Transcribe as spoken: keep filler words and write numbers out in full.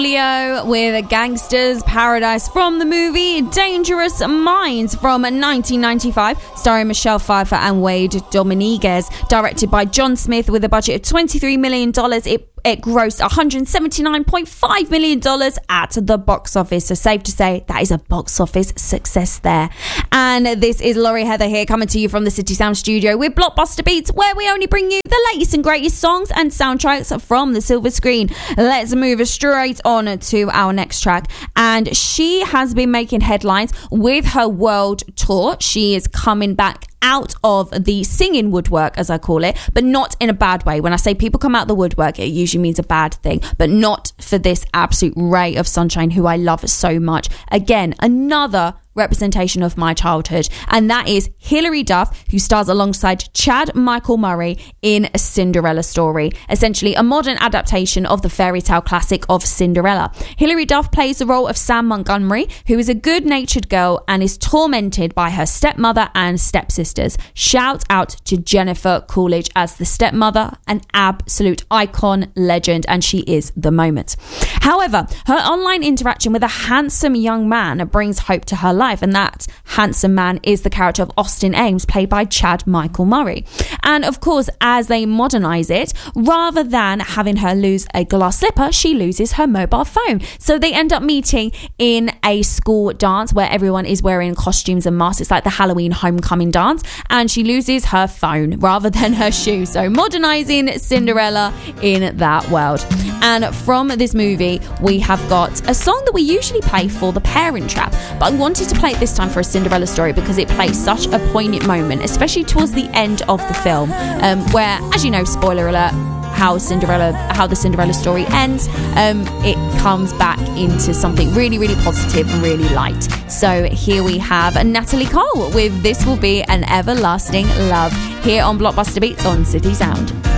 Leo with Gangster's Paradise from the movie Dangerous Minds from nineteen ninety-five, starring Michelle Pfeiffer and Wade Dominguez, directed by John Smith with a budget of twenty-three million dollars. It It grossed one hundred seventy-nine point five million dollars at the box office. So safe to say that is a box office success there. And this is Laurie Heather here, coming to you from the City Sound Studio with Blockbuster Beats, where we only bring you the latest and greatest songs and soundtracks from the silver screen. Let's move straight on to our next track. And she has been making headlines with her world tour. She is coming back out of the singing woodwork, as I call it, but not in a bad way. When I say people come out the woodwork, it usually means a bad thing, but not for this absolute ray of sunshine who I love so much. Again, another representation of my childhood, and that is Hilary Duff, who stars alongside Chad Michael Murray in A Cinderella Story, essentially a modern adaptation of the fairy tale classic of Cinderella. Hilary Duff plays the role of Sam Montgomery, who is a good-natured girl and is tormented by her stepmother and stepsisters. Shout out to Jennifer Coolidge as the stepmother, an absolute icon, legend, and she is the moment. However, her online interaction with a handsome young man brings hope to her life, and that handsome man is the character of Austin Ames, played by Chad Michael Murray. And of course, as they modernize it, rather than having her lose a glass slipper, she loses her mobile phone. So they end up meeting in a school dance where everyone is wearing costumes and masks. It's like the Halloween homecoming dance, and she loses her phone rather than her shoe. So modernizing Cinderella in that world. And from this movie, we have got a song that we usually play for The Parent Trap, but I wanted to play it this time for A Cinderella Story because it plays such a poignant moment, especially towards the end of the film, um, where, as you know, spoiler alert, how Cinderella, how the Cinderella story ends, um, it comes back into something really, really positive and really light. So here we have Natalie Cole with This Will Be an Everlasting Love here on Blockbuster Beats on City Sound.